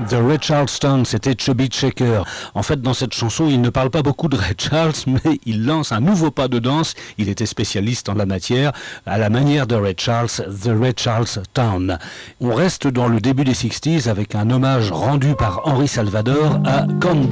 The Ray Charleston, c'était Chubby Checker. En fait, dans cette chanson, il ne parle pas beaucoup de Ray Charles, mais il lance un nouveau pas de danse. Il était spécialiste en la matière, à la manière de Ray Charles, The Ray Charlestown. On reste dans le début des 60s avec un hommage rendu par Henri Salvador à Count